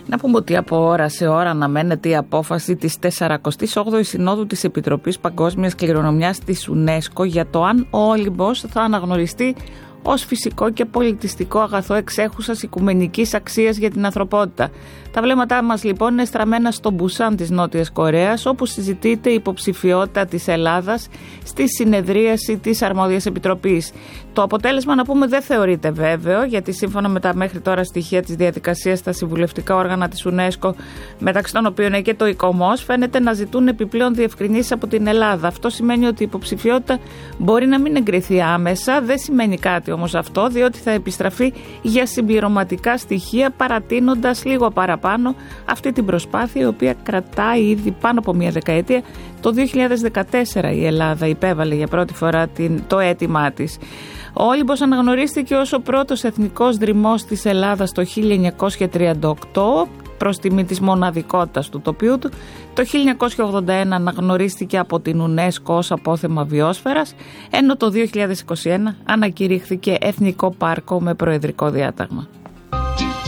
Να πούμε ότι από ώρα σε ώρα αναμένεται η απόφαση της 48ης Συνόδου της Επιτροπής Παγκόσμιας Κληρονομιάς της UNESCO για το αν ο Όλυμπος θα αναγνωριστεί ως φυσικό και πολιτιστικό αγαθό εξέχουσας οικουμενικής αξίας για την ανθρωπότητα. Τα βλέμματά μας λοιπόν είναι στραμμένα στο Μπουσάν της Νότιας Κορέας, όπου συζητείται η υποψηφιότητα της Ελλάδας στη συνεδρίαση της Αρμόδιας Επιτροπής. Το αποτέλεσμα, να πούμε, δεν θεωρείται βέβαιο, γιατί σύμφωνα με τα μέχρι τώρα στοιχεία της διαδικασίας, τα συμβουλευτικά όργανα της UNESCO, μεταξύ των οποίων είναι και το ΙΚΟΜΟΣ, φαίνεται να ζητούν επιπλέον διευκρινήσεις από την Ελλάδα. Αυτό σημαίνει ότι η υποψηφιότητα μπορεί να μην εγκριθεί άμεσα, δεν σημαίνει κάτι όμως αυτό, διότι θα επιστραφεί για συμπληρωματικά στοιχεία, παρατείνοντας λίγο παραπάνω αυτή την προσπάθεια, η οποία κρατάει ήδη πάνω από μια δεκαετία. Το 2014 η Ελλάδα υπέβαλε για πρώτη φορά το αίτημά της. Ο Όλυμπος αναγνωρίστηκε ως ο πρώτος εθνικός δρυμός της Ελλάδας το 1938, προς τιμή της μοναδικότητας του τοπίου του. Το 1981 αναγνωρίστηκε από την UNESCO ως απόθεμα βιόσφαιρας, ενώ το 2021 ανακηρύχθηκε Εθνικό Πάρκο με προεδρικό διάταγμα.